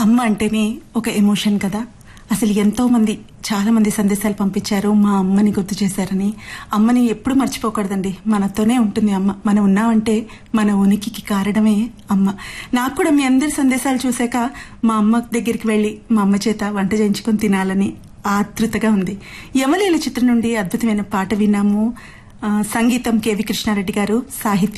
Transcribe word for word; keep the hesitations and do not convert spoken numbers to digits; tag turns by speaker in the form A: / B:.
A: అమ్మ అంటేనే ఒక ఎమోషన్ కదా. అసలు ఎంతో మంది చాలా మంది సందేశాలు పంపించారు మా అమ్మని గుర్తు చేశారని. అమ్మని ఎప్పుడు మర్చిపోకూడదండి, మనతోనే ఉంటుంది అమ్మ. మనం ఉన్నామంటే మన ఉనికికి కారణమే అమ్మ. నాకు కూడా మీ అందరి సందేశాలు చూశాక మా అమ్మ దగ్గరికి వెళ్లి మా అమ్మ చేత వంట చేయించుకొని తినాలని ఆతృతగా ఉంది. యమలీల చిత్రం నుండి అద్భుతమైన పాట విన్నాము. సంగీతం కెవి కృష్ణారెడ్డి గారు, సాహిత్యం